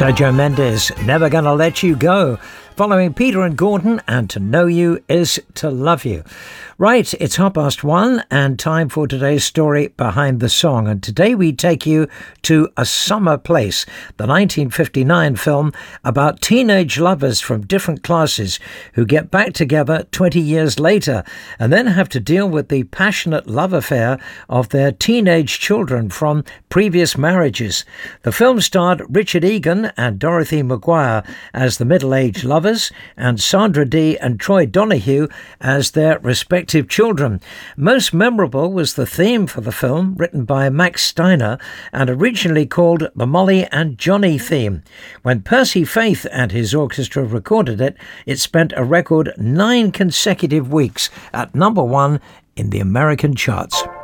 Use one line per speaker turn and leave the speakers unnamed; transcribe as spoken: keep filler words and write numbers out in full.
Sergio Mendes, Never Gonna Let You Go. Following Peter and Gordon, and To Know You Is To Love You. Right, it's half past one and time for today's story behind the song. And today we take you to A Summer Place, the nineteen fifty-nine film about teenage lovers from different classes who get back together twenty years later and then have to deal with the passionate love affair of their teenage children from previous marriages. The film starred Richard Egan and Dorothy Maguire as the middle-aged lovers and Sandra Dee and Troy Donahue as their respective children. Most memorable was the theme for the film, written by Max Steiner and originally called the Molly and Johnny theme. When Percy Faith and his orchestra recorded it, it spent a record nine consecutive weeks at number one in the American charts.